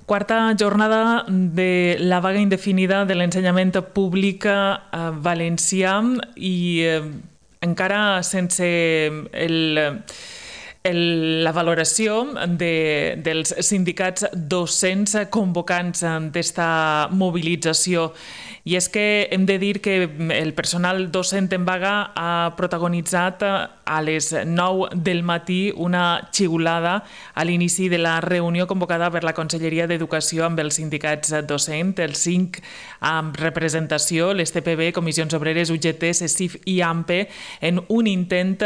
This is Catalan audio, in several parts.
Quarta jornada de la vaga indefinida de l'ensenyament públic valencià i encara sense la valoració dels sindicats docents convocants d'esta mobilització. I és que hem de dir que el personal docent en vaga ha protagonitzat a les 9 del matí una xiulada a l'inici de la reunió convocada per la Conselleria d'Educació amb els sindicats docents, els 5 amb representació, les TPB, Comissions Obreres, UGT, CESIF i AMPE, en un intent,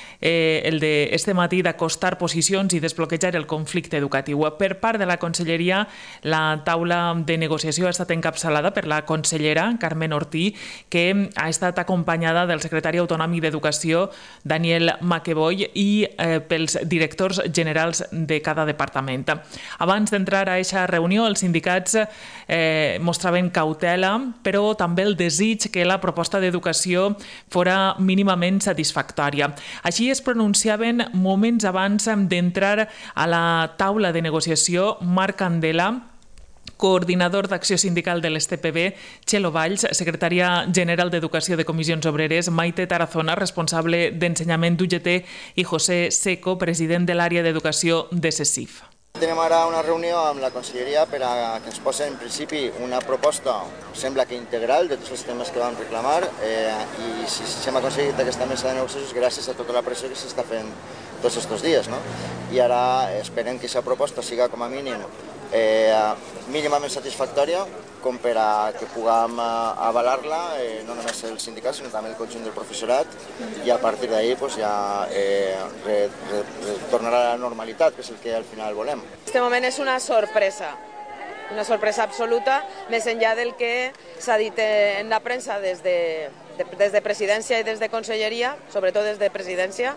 el d'este matí, d'acostar posicions i desbloquejar el conflicte educatiu. Per part de la Conselleria, la taula de negociació ha estat encapçalada per la consellera Carmen Ortí, que ha estat acompanyada del secretari autonòmic d'Educació, Daniel Maqueboy, i pels directors generals de cada departament. Abans d'entrar a aquesta reunió, els sindicats mostraven cautela, però també el desig que la proposta d'educació fora mínimament satisfactòria. Així es pronunciaven moments abans d'entrar a la taula de negociació Marc Candela, coordinador d'acció sindical de l'STPB, Txelo Valls, secretària general d'Educació de Comissions Obreres, Maite Tarazona, responsable d'ensenyament d'UGT, i José Seco, president de l'àrea d'educació de CESIF. Tenim ara una reunió amb la Conselleria per a que ens posi en principi una proposta, sembla que integral, de tots els temes que vam reclamar, i si hem aconseguit aquesta mesa de negociacions gràcies a tota la pressió que s'està fent tots aquests dies. I ara esperem que aquesta proposta siga com a mínim mínimament satisfactòria com per a que puguem avalar-la, no només el sindicat sinó també el conjunt del professorat, i a partir d'ahí ja tornarà a la normalitat, que és el que al final volem. Este moment és una sorpresa absoluta, més enllà del que s'ha dit en la premsa des de presidència i des de conselleria, sobretot des de presidència,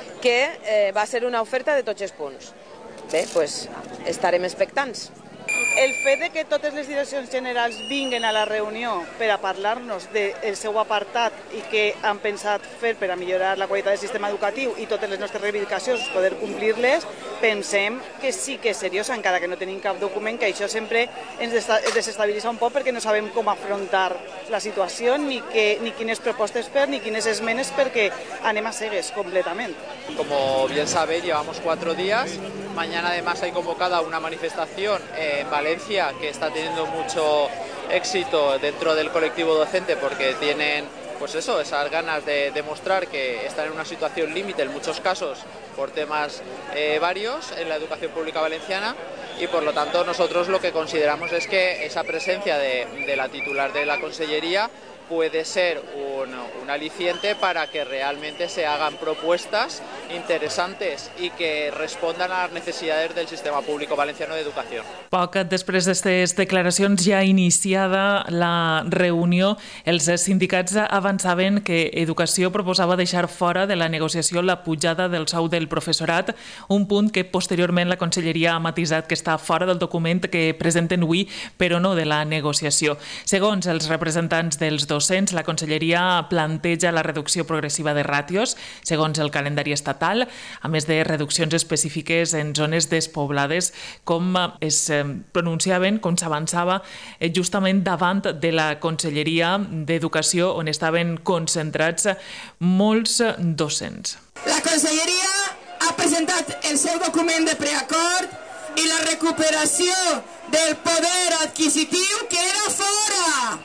que va ser una oferta de tots els punts. Bé, doncs estarem expectants. El fet de que totes les direccions generals vinguen a la reunió per a parlar-nos del seu apartat i què han pensat fer per a millorar la qualitat del sistema educatiu i totes les nostres reivindicacions, poder complir-les, pensem que sí que és seriós, encara que no tenim cap document, que això sempre ens desestabilitza un poc perquè no sabem com afrontar la situació, ni quines propostes fer, ni quines esmenes, perquè anem a cegues completament. Como bien sabéis, llevamos 4 días. Mañana además hay convocada una manifestación en Valencia que está teniendo mucho éxito dentro del colectivo docente porque tienen esas ganas de demostrar que están en una situación límite en muchos casos por temas varios en la educación pública valenciana, y por lo tanto nosotros lo que consideramos es que esa presencia de la titular de la Consellería puede ser un aliciente para que realmente se hagan propuestas interesantes y que respondan a las necesidades del sistema público valenciano de educación. Poc després d'aquestes declaracions, ja iniciada la reunió, els sindicats avançaven que Educació proposava deixar fora de la negociació la pujada del sou del professorat, un punt que posteriorment la Conselleria ha matisat que està fora del document que presenten avui, però no de la negociació. Segons els representants dels docents, la Conselleria planteja la reducció progressiva de ràtios, segons el calendari estatal, a més de reduccions específiques en zones despoblades, com es pronunciaven, com s'avançava justament davant de la Conselleria d'Educació, on estaven concentrats molts docents. La Conselleria ha presentat el seu document de preacord i la recuperació del poder adquisitiu queda fora.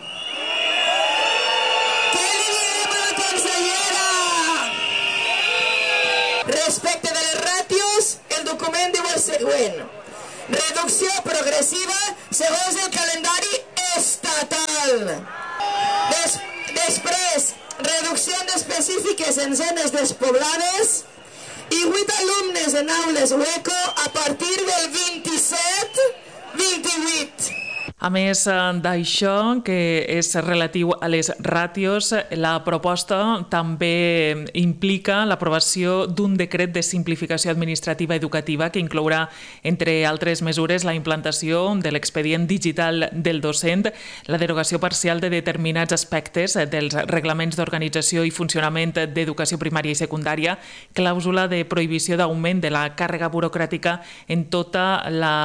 Respecte de les ràtios, el document diu el següent: reducció progressiva segons el calendari estatal. Després, reduccions específiques en zones despoblades i 8 alumnes en aules hueco a partir del 27-28. A més d'això, que és relatiu a les ràtios, la proposta també implica l'aprovació d'un decret de simplificació administrativa educativa que inclourà, entre altres mesures, la implantació de l'expedient digital del docent, la derogació parcial de determinats aspectes dels reglaments d'organització i funcionament d'educació primària i secundària, clàusula de prohibició d'augment de la càrrega burocràtica en tota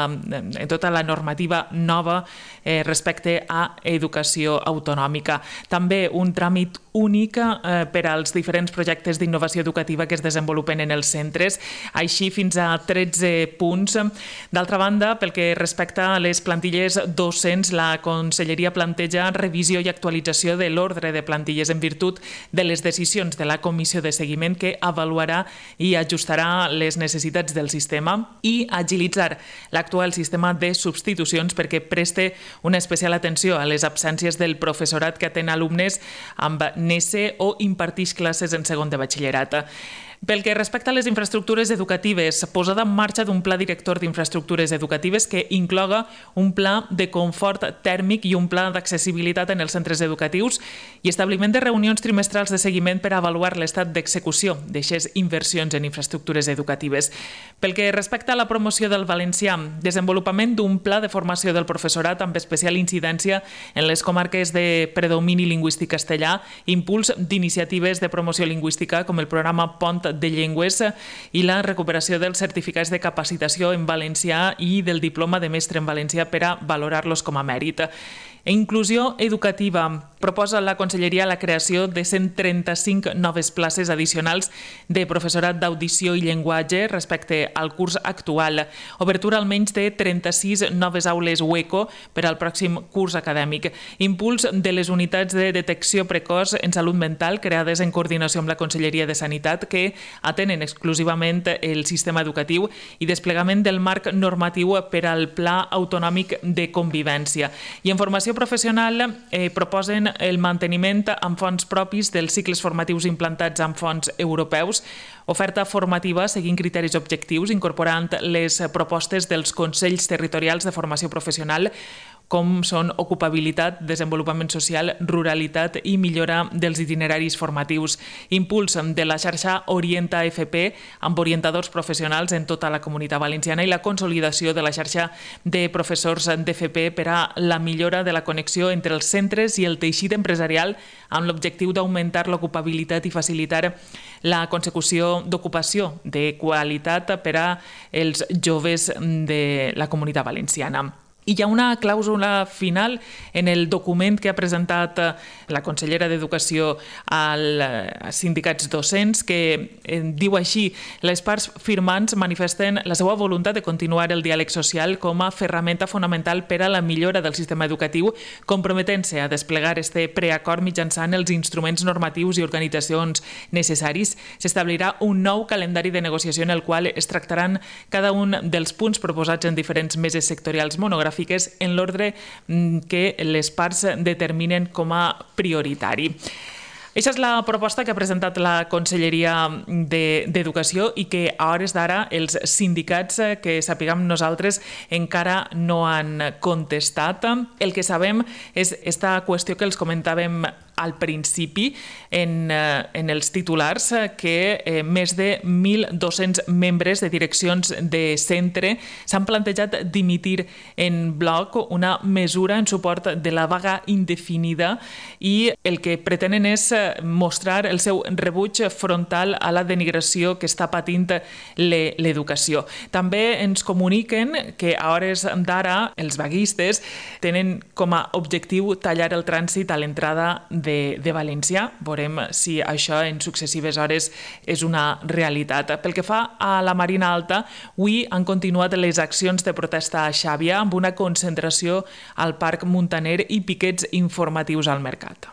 la normativa nova respecte a educació autonòmica. També un tràmit únic per als diferents projectes d'innovació educativa que es desenvolupen en els centres, així fins a 13 punts. D'altra banda, pel que respecta a les plantilles docents, la Conselleria planteja revisió i actualització de l'ordre de plantilles en virtut de les decisions de la Comissió de Seguiment que avaluarà i ajustarà les necessitats del sistema i agilitzar l'actual sistema de substitucions perquè preste una especial atenció a les absències del professorat que atén alumnes amb NESE o impartix classes en segon de batxillerat. Pel que respecta a les infraestructures educatives, posada en marxa d'un pla director d'infraestructures educatives que incloga un pla de confort tèrmic i un pla d'accessibilitat en els centres educatius i establiment de reunions trimestrals de seguiment per avaluar l'estat d'execució d'aixes inversions en infraestructures educatives. Pel que respecta a la promoció del valencià, desenvolupament d'un pla de formació del professorat amb especial incidència en les comarques de predomini lingüístic castellà, impuls d'iniciatives de promoció lingüística com el programa Pont de Llengües i la recuperació dels certificats de capacitació en valencià i del diploma de mestre en valencià per a valorar-los com a mèrit. Inclusió educativa. Proposa la Conselleria la creació de 135 noves places addicionals de professorat d'audició i llenguatge respecte al curs actual. Obertura almenys de 36 noves aules UECO per al pròxim curs acadèmic. Impuls de les unitats de detecció precoç en salut mental creades en coordinació amb la Conselleria de Sanitat que atenen exclusivament el sistema educatiu i desplegament del marc normatiu per al Pla Autonòmic de Convivència. I en formació professional proposen el manteniment amb fons propis dels cicles formatius implantats amb fons europeus, oferta formativa seguint criteris objectius, incorporant les propostes dels Consells Territorials de Formació Professional, com són ocupabilitat, desenvolupament social, ruralitat i millora dels itineraris formatius. Impuls de la xarxa Orienta FP amb orientadors professionals en tota la Comunitat Valenciana i la consolidació de la xarxa de professors d'FP per a la millora de la connexió entre els centres i el teixit empresarial amb l'objectiu d'augmentar l'ocupabilitat i facilitar la consecució d'ocupació de qualitat per a els joves de la Comunitat Valenciana. I hi ha una clàusula final en el document que ha presentat la consellera d'Educació als sindicats docents que diu així: les parts firmants manifesten la seva voluntat de continuar el diàleg social com a ferramenta fonamental per a la millora del sistema educatiu, comprometent-se a desplegar este preacord mitjançant els instruments normatius i organitzacions necessaris. S'establirà un nou calendari de negociació en el qual es tractaran cada un dels punts proposats en diferents meses sectorials monogràfiques en l'ordre que les parts determinen com a prioritari. Aquesta és la proposta que ha presentat la Conselleria d'Educació i que a hores d'ara els sindicats que sapiguem nosaltres encara no han contestat. El que sabem és aquesta qüestió que els comentàvem al principi en els titulars, que més de 1.200 membres de direccions de centre s'han plantejat dimitir en bloc, una mesura en suport de la vaga indefinida, i el que pretenen és mostrar el seu rebuig frontal a la denigració que està patint l'educació. També ens comuniquen que a hores d'ara els vaguistes tenen com a objectiu tallar el trànsit a l'entrada de valencià. Veurem si això en successives hores és una realitat. Pel que fa a la Marina Alta, avui han continuat les accions de protesta a Xàbia amb una concentració al Parc Muntaner i piquets informatius al mercat.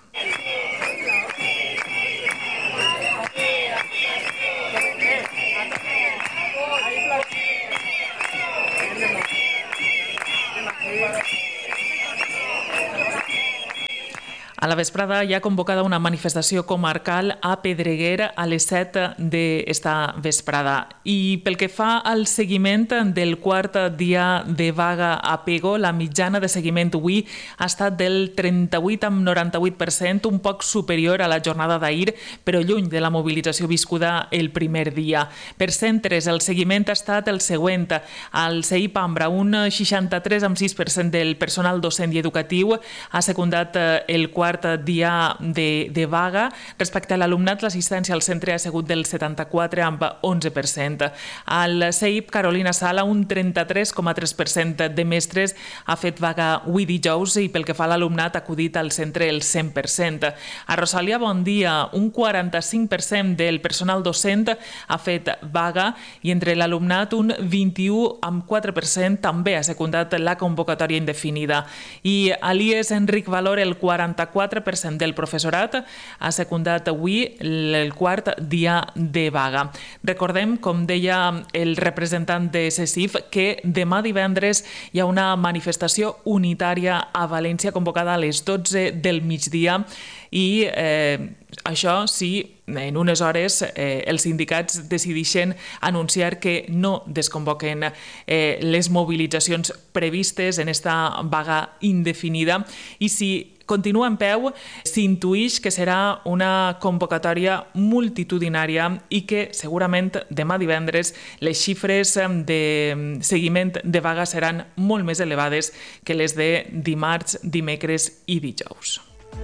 A la vesprada hi ha convocada una manifestació comarcal a Pedreguer a les 7 d'esta vesprada. I pel que fa al seguiment del quart dia de vaga a Pego, la mitjana de seguiment avui ha estat del 38,98%, un poc superior a la jornada d'ahir, però lluny de la mobilització viscuda el primer dia. Per centres, el seguiment ha estat el següent. Al CEIP Ambra, un 63,6% del personal docent i educatiu ha secundat el quart dia de vaga. Respecte a l'alumnat, l'assistència al centre ha sigut del 74,11%. Al CEIP Carolina Sala, un 33,3% de mestres ha fet vaga avui dijous i pel que fa a l'alumnat ha acudit al centre el 100%. A Rosalia Bondia, un 45% del personal docent ha fet vaga i entre l'alumnat un 21,4% també ha secundat la convocatòria indefinida. I a l'IES Enric Valor, el 44% del professorat ha secundat avui el quart dia de vaga. Recordem, com deia el representant de CESIF, que demà divendres hi ha una manifestació unitària a València convocada a les 12 del migdia i això sí, en unes hores els sindicats decideixen anunciar que no desconvoquen les mobilitzacions previstes en esta vaga indefinida i si continua en peu, s'intuïx que serà una convocatòria multitudinària i que segurament demà divendres les xifres de seguiment de vaga seran molt més elevades que les de dimarts, dimecres i dijous.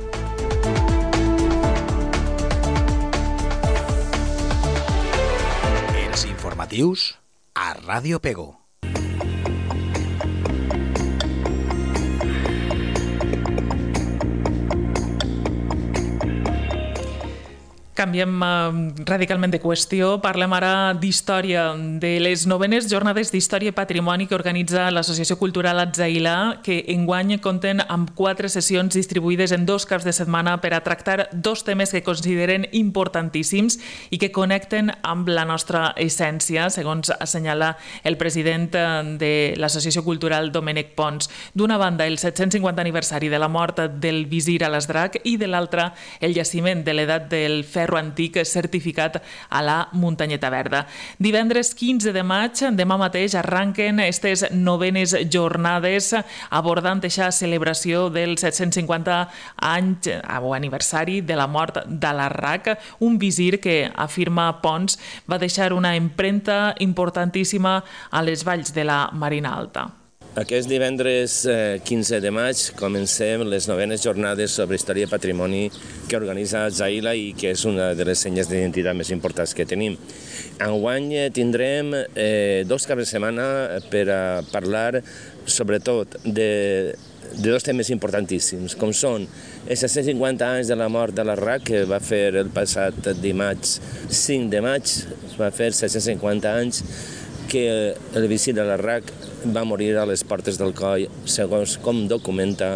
Els informatius a Ràdio Pego. Canviem radicalment de qüestió. Parlem ara d'història, de les 9enes Jornades d'Història i Patrimoni que organitza l'Associació Cultural Atzaïlà, que enguany compten amb 4 sessions distribuïdes en 2 caps de setmana per a tractar 2 temes que consideren importantíssims i que connecten amb la nostra essència, segons assenyala el president de l'Associació Cultural, Domènec Pons. D'una banda, el 750 aniversari de la mort del visir a l'Esdrac i de l'altra, el jaciment de l'edat del ferro antic certificat a la Muntanyeta Verda. Divendres 15 de maig, demà mateix, arranquen aquestes 9enes jornades abordant aquesta celebració del 750 anys o aniversari de la mort d'Alarraq, un visir que, afirma Pons, va deixar una empremta importantíssima a les valls de la Marina Alta. Aquest divendres 15 de maig comencem les 9enes jornades sobre història i patrimoni que organitza Atzaïlà i que és una de les senyes d'identitat més importants que tenim. Enguany tindrem 2 caps de setmana per a parlar sobretot de 2 temes importantíssims, com són els 750 anys de la mort de l'Alarraq, que va fer el passat dimarts 5 de maig, va fer 750 anys que el visir de l'Alarraq va morir a les portes del coll, segons com documenta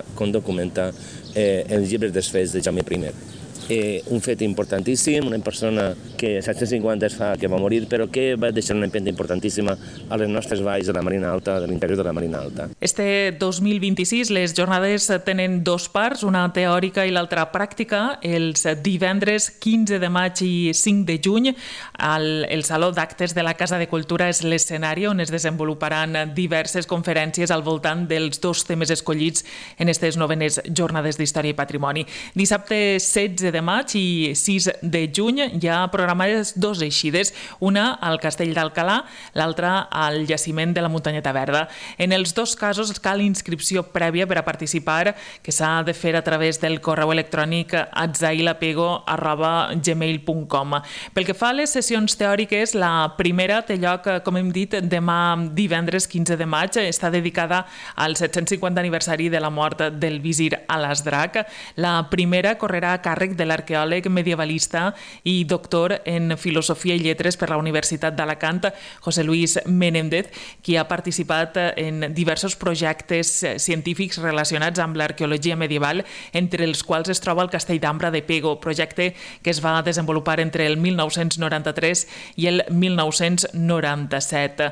el llibre dels fets de Jaume I. Un fet importantíssim, una persona que 750 es fa que va morir, però que va deixar una empremta importantíssima a les nostres valls de la Marina Alta, de l'interior de la Marina Alta. Este 2026 les jornades tenen 2 parts, una teòrica i l'altra pràctica. Els divendres 15 de maig i 5 de juny el Saló d'Actes de la Casa de Cultura és l'escenari on es desenvoluparan diverses conferències al voltant dels 2 temes escollits en aquestes 9enes jornades d'història i patrimoni. Dissabte 16 de maig i 6 de juny hi ha programades 2 eixides, una al Castell d'Alcalà, l'altra al jaciment de la Muntanyeta Verda. En els 2 casos cal inscripció prèvia per a participar, que s'ha de fer a través del correu electrònic atzailapego@gmail.com. Pel que fa a les sessions teòriques, la primera té lloc, com hem dit, demà divendres 15 de maig, està dedicada al 750 aniversari de la mort del visir a l'Esdrac. La primera correrà a càrrec de l'arqueòleg medievalista i doctor en Filosofia i Lletres per la Universitat d'Alacant, José Luis Menéndez, qui ha participat en diversos projectes científics relacionats amb l'arqueologia medieval, entre els quals es troba el Castell d'Ambra de Pego, projecte que es va desenvolupar entre el 1993 i el 1997.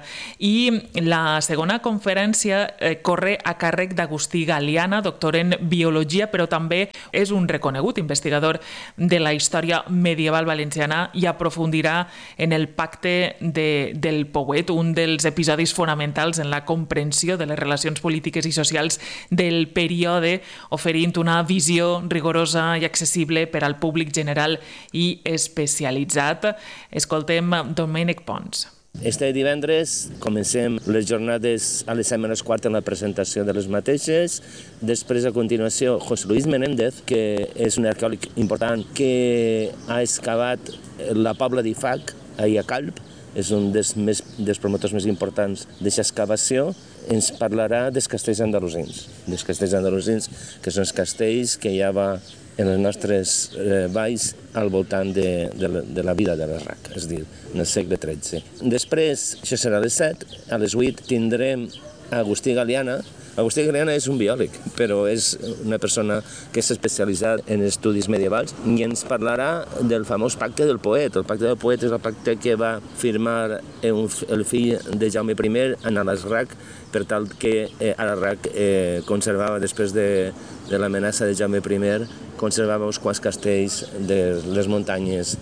I la segona conferència corre a càrrec d'Agustí Galiana, doctor en Biologia, però també és un reconegut investigador de la història medieval valenciana i aprofundirà en el pacte del Pouet, un dels episodis fonamentals en la comprensió de les relacions polítiques i socials del període, oferint una visió rigorosa i accessible per al públic general i especialitzat. Escoltem Domènec Pons. Este divendres comencem les jornades a les 7:15 en la presentació de les mateixes. Després, a continuació, José Luis Menéndez, que és un arqueòleg important que ha excavat la Pobla d'Ifac, a Calp, és un dels promotors més importants d'aquesta excavació, ens parlarà dels castells andalusins. Dels castells andalusins, que són els castells que hi havia en les nostres valls al voltant de la vida de l'Errac, és a dir, en el segle XIII. Després, això serà a les 7, a les 8 tindrem Agustí Galiana. Agustí Galiana és un biòleg, però és una persona que s'ha especialitzat en estudis medievals i ens parlarà del famós Pacte del Poet. El Pacte del Poet és el pacte que va firmar el fill de Jaume I en Alasrac, per tal que Alasrac conservava, després de l'amenaça de Jaume I, conservava uns quants castells de les muntanyes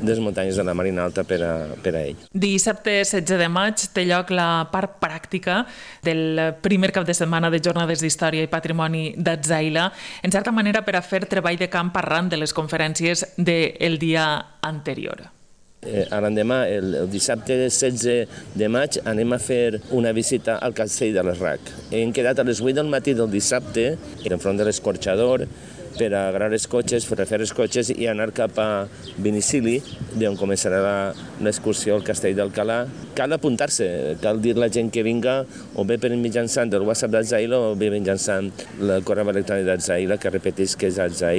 de la Marina Alta per a ell. Dissabte 16 de maig té lloc la part pràctica del primer cap de setmana de Jornades d'Història i Patrimoni d'Atzaïla, en certa manera per a fer treball de camp arran de les conferències del dia anterior. L'endemà, el dissabte 16 de maig, anem a fer una visita al Castell de l'Errac. Hem quedat a les 8 del matí del dissabte, enfront de l'escorxador, per agarrar els cotxes, per refer els cotxes i anar cap a Vinicili, d'on començarà l'excursió al Castell d'Alcalà. Cal apuntar-se, cal dir a la gent que vinga o bé per mitjançant el WhatsApp d'Atzaïla o bé mitjançant el correu electrònic d'Atzaïla, que repeteix que és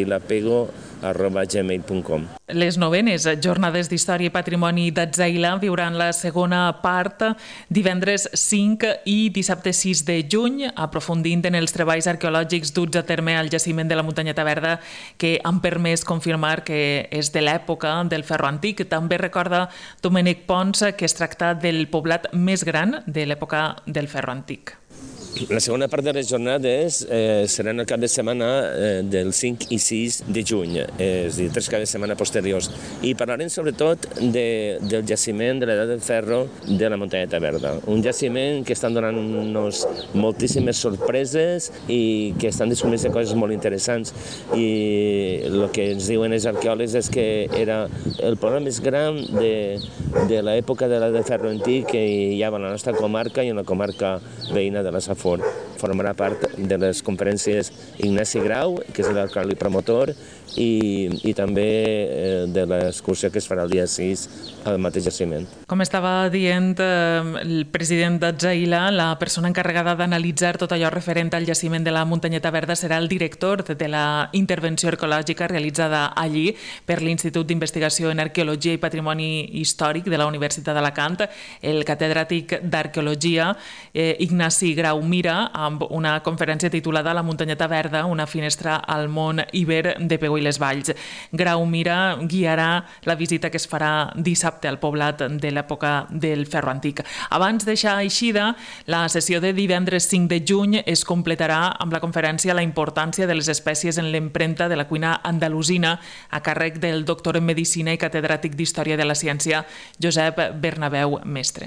atzailapego@gmail.com. Les novenes Jornades d'Història i Patrimoni d'Atzaïla viuran la segona part divendres 5 i dissabte 6 de juny, aprofundint en els treballs arqueològics duts a terme al jaciment de la Muntanyeta Verda, que han permès confirmar que és de l'època del ferro antic. També recorda Domènec Pons que es tracta del poblat més gran de l'època del ferro antic. La segona part de les jornades seran el cap de setmana del 5 i 6 de juny, és a dir, 3 caps de setmana posteriors. I parlarem sobretot del jaciment de l'edat del ferro de la Muntanyeta Verda. Un jaciment que estan donant-nos moltíssimes sorpreses i que estan descobrint coses molt interessants. I el que ens diuen els arqueòlegs és que era el problema més gran de l'època de l'edat del ferro antic que hi havia a la nostra comarca i en la comarca veïna de la Safor. Formarà part de les conferències Ignasi Grau, que és l'alcalde promotor, i també de l'excursió que es farà el dia 6 al mateix jaciment. Com estava dient el president d'Atzaïla, la persona encarregada d'analitzar tot allò referent al jaciment de la Muntanyeta Verda serà el director de la intervenció arqueològica realitzada allí per l'Institut d'Investigació en Arqueologia i Patrimoni Històric de la Universitat d'Alacant, el catedràtic d'Arqueologia Ignasi Grau Mira, amb una conferència titulada La Muntanyeta Verda, una finestra al món iber de Pego i les Valls. Grau Mira guiarà la visita que es farà dissabte al poblat de l'època del ferro antic. Abans deixar eixida, la sessió de divendres 5 de juny es completarà amb la conferència La importància de les espècies en l'empremta de la cuina andalusina, a càrrec del doctor en Medicina i catedràtic d'Història de la Ciència, Josep Bernabeu Mestre.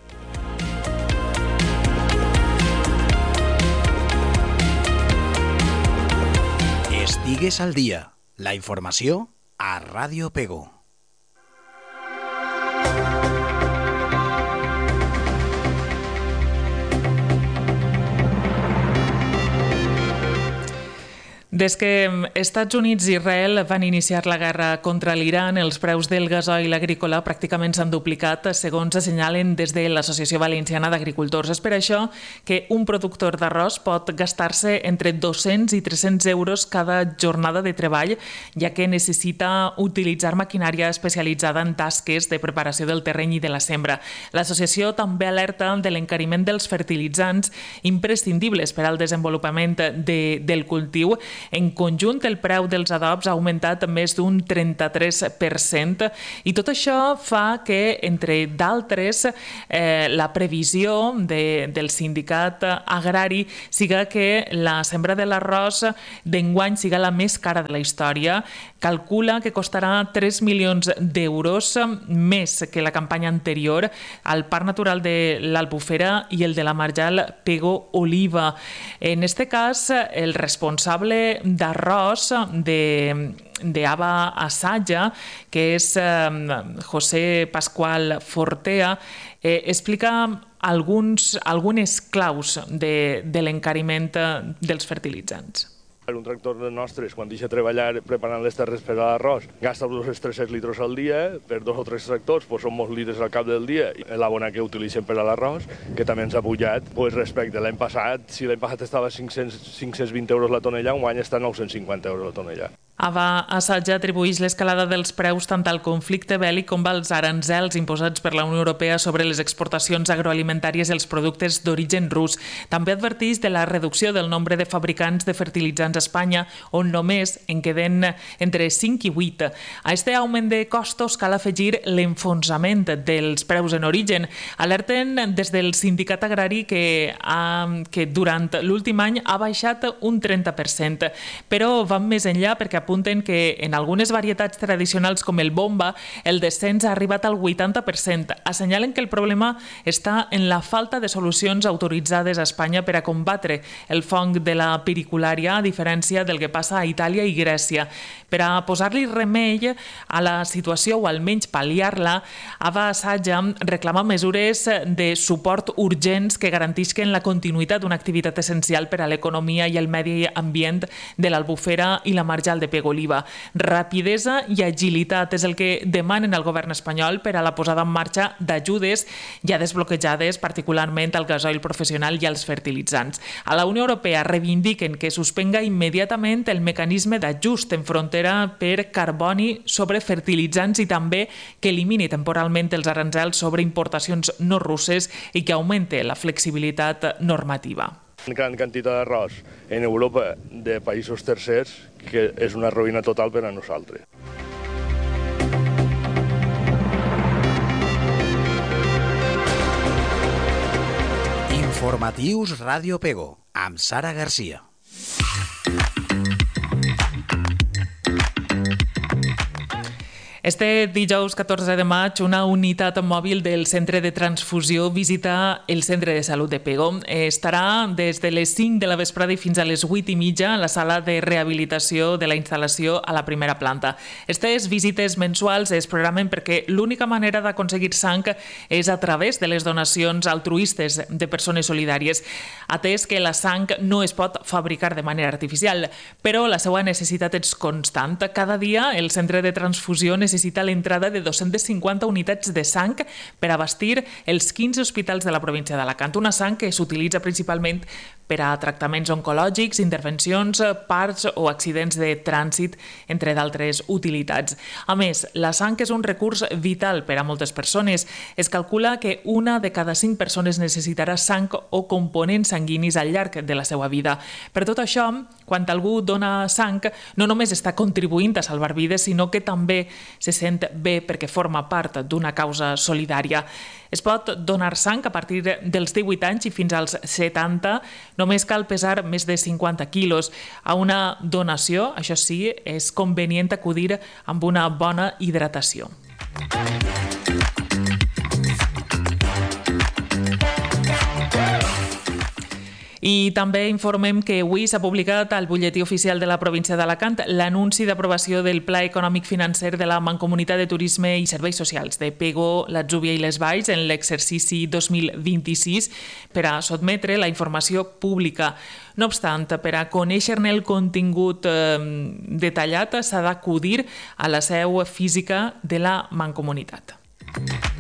Estigues al dia. La informació a Ràdio Pego. Des que Estats Units i Israel van iniciar la guerra contra l'Iran, els preus del gasoil agrícola pràcticament s'han duplicat, segons assenyalen des de l'Associació Valenciana d'Agricultors. És per això que un productor d'arròs pot gastar-se entre 200 i 300 euros cada jornada de treball, ja que necessita utilitzar maquinària especialitzada en tasques de preparació del terreny i de la sembra. L'associació també alerta de l'encariment dels fertilitzants imprescindibles per al desenvolupament del cultiu. En conjunt, el preu dels adobs ha augmentat més d'un 33% i tot això fa que, entre d'altres, la previsió del sindicat agrari siga que la sembra de l'arròs d'enguany siga la més cara de la història. Calcula que costarà 3 milions d'euros més que la campanya anterior al Parc Natural de l'Albufera i el de la Marjal Pego Oliva. En este cas, el responsable d'arròs d'Ava Assaja, que és José Pascual Fortea, explica algunes claus de l'encariment dels fertilitzants. Un tractor de nostres, quan deixa treballar preparant les terres per a l'arròs, gasta 200-300 litres al dia. Per 2 o 3 tractors són molts litres al cap del dia. L'abona que utilitzen per a l'arròs, que també ens ha pujat respecte a l'any passat. Si l'any passat estava a 520 euros la tonella, un any està a 950 euros la tonella. Ava Assaja atribueix l'escalada dels preus tant al conflicte bèl·lic com als aranzels imposats per la Unió Europea sobre les exportacions agroalimentàries i els productes d'origen rus. També adverteix de la reducció del nombre de fabricants de fertilitzants a Espanya, on només en queden entre 5 i 8. A aquest augment de costos cal afegir l'enfonsament dels preus en origen. Alerten des del sindicat agrari que durant l'últim any ha baixat un 30%, però van més enllà perquè apunten que en algunes varietats tradicionals com el bomba el descens ha arribat al 80%. Assenyalen que el problema està en la falta de solucions autoritzades a Espanya per a combatre el fong de la piriculària, a diferència del que passa a Itàlia i Grècia. Per a posar-li remei a la situació o almenys pal·liar-la, Ava Assaja reclama mesures de suport urgents que garantisquen la continuïtat d'una activitat essencial per a l'economia i el medi ambient de l'Albufera i la Marjal de Pego Oliva. Rapidesa i agilitat és el que demanen al govern espanyol per a la posada en marxa d'ajudes ja desbloquejades, particularment al gasoil professional i als fertilitzants. A la Unió Europea reivindiquen que suspenga immediatament el mecanisme d'ajust en frontera per carboni sobre fertilitzants i també que elimini temporalment els aranzels sobre importacions no russes i que augmente la flexibilitat normativa. Gran quantitat d'arròs en Europa de països tercers, que és una ruïna total per a nosaltres. Informatius Ràdio Pego, amb Sara Garcia. Este dijous 14 de maig, una unitat mòbil del Centre de Transfusió visita el Centre de Salut de Pego. Estarà des de les 5 de la vesprada i fins a les 8:30 a la sala de rehabilitació de la instal·lació a la primera planta. Aquestes visites mensuals es programen perquè l'única manera d'aconseguir sang és a través de les donacions altruistes de persones solidàries, atès que la sang no es pot fabricar de manera artificial, però la seva necessitat és constant. Cada dia el Centre de Transfusió necessita l'entrada de 250 unitats de sang per abastir els 15 hospitals de la província d'Alacant. Una sang que s'utilitza principalment per a tractaments oncològics, intervencions, parts o accidents de trànsit, entre d'altres utilitats. A més, la sang és un recurs vital per a moltes persones. Es calcula que una de cada 5 persones necessitarà sang o components sanguinis al llarg de la seva vida. Per tot això, quan algú dona sang, no només està contribuint a salvar vides, sinó que també se sent bé perquè forma part d'una causa solidària. Es pot donar sang a partir dels 18 anys i fins als 70. Només cal pesar més de 50 quilos. A una donació, això sí, és convenient acudir amb una bona hidratació. I també informem que avui s'ha publicat al butlletí oficial de la província d'Alacant l'anunci d'aprovació del Pla Econòmic Financer de la Mancomunitat de Turisme i Serveis Socials de Pego, l'Atzúbia i les Valls en l'exercici 2026 per a sotmetre la informació pública. No obstant, per a conèixer-ne el contingut detallat s'ha d'acudir a la seu física de la Mancomunitat.